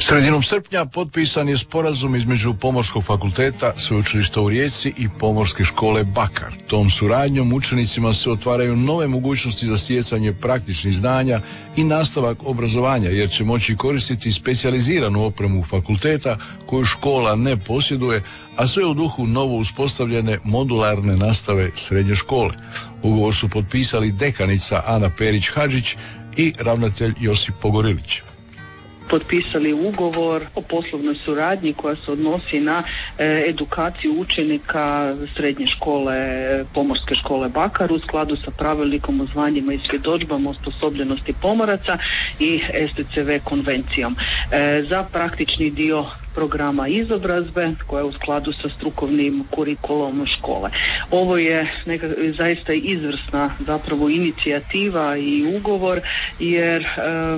Sredinom srpnja potpisan je sporazum između Pomorskog fakulteta, Sveučilišta u Rijeci i Pomorske škole Bakar. Tom suradnjom učenicima se otvaraju nove mogućnosti za stjecanje praktičnih znanja i nastavak obrazovanja, jer će moći koristiti specijaliziranu opremu fakulteta koju škola ne posjeduje, a sve u duhu novo uspostavljene modularne nastave srednje škole. Ugovor su potpisali dekanica Ana Perić-Hadžić i ravnatelj Josip Pogorilić. Potpisali ugovor o poslovnoj suradnji koja se odnosi na edukaciju učenika srednje škole, Pomorske škole Bakar u skladu sa pravilnikom o zvanjima i svjedodžbama osposobljenosti pomoraca i STCV konvencijom. Za praktični dio programa izobrazbe koja je u skladu sa strukovnim kurikulom škole. Ovo je zaista izvrsna zapravo inicijativa i ugovor, jer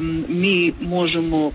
mi možemo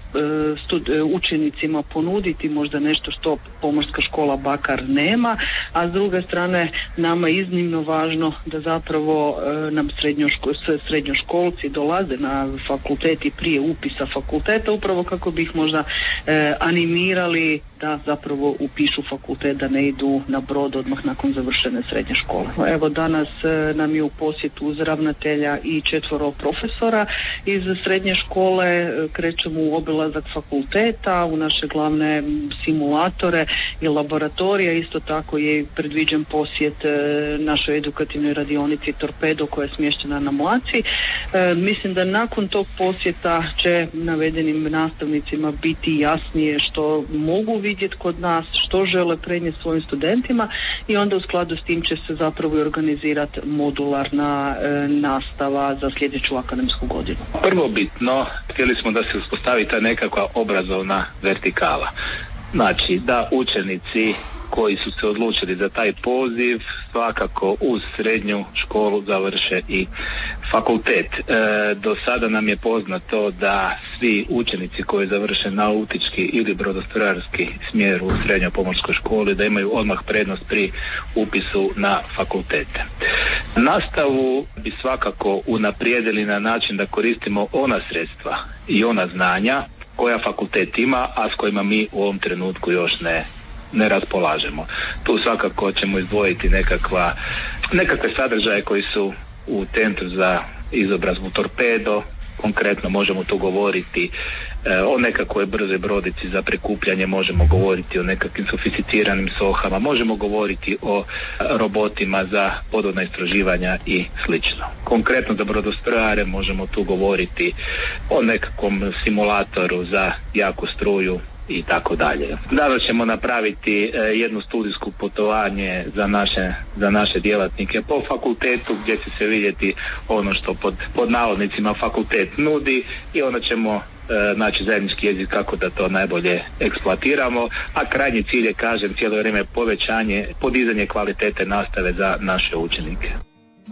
učenicima ponuditi možda nešto što Pomorska škola Bakar nema, a s druge strane nama je iznimno važno da zapravo nam srednjoškolci dolaze na fakultet i prije upisa fakulteta, upravo kako bi ih možda animirali da zapravo upišu fakultet, da ne idu na brod odmah nakon završene srednje škole. Evo danas nam je u posjetu uz ravnatelja i 4 profesora iz srednje škole, krećemo u obilazak fakulteta, u naše glavne simulatore i laboratorije, isto tako je predviđen posjet našoj edukativnoj radionici Torpedo koja je smještena na Mlaci. Mislim da nakon tog posjeta će navedenim nastavnicima biti jasnije što mogu vidjeti kod nas, što žele prenijeti svojim studentima, i onda u skladu s tim će se zapravo i organizirati modularna nastava za sljedeću akademsku godinu. Prvobitno htjeli smo da se uspostavi ta nekakva obrazovna vertikala. Znači da učenici koji su se odlučili za taj poziv svakako uz srednju školu završe i fakultet. Do sada nam je poznato da svi učenici koji završe nautički ili brodostrojarski smjer u srednjoj pomorskoj školi da imaju odmah prednost pri upisu na fakultete. Nastavu bi svakako unaprijedili na način da koristimo ona sredstva i ona znanja koja fakultet ima, a s kojima mi u ovom trenutku još ne raspolažemo. Tu svakako ćemo izdvojiti nekakve sadržaje koji su u Centru za izobrazbu Torpedo. Konkretno možemo tu govoriti o nekakvoj brzoj brodici za prikupljanje, možemo govoriti o nekakvim sofisticiranim sohama, možemo govoriti o robotima za podvodna istraživanja i slično. Konkretno za brodostrojare možemo tu govoriti o nekakvom simulatoru za jaku struju i tako dalje. Danas ćemo napraviti jedno studijsko putovanje za naše djelatnike po fakultetu, gdje će se vidjeti ono što pod navodnicima fakultet nudi, i onda ćemo naći zajednički jezik kako da to najbolje eksploatiramo, a krajnji cilj je, kažem, cijelo vrijeme podizanje kvalitete nastave za naše učenike.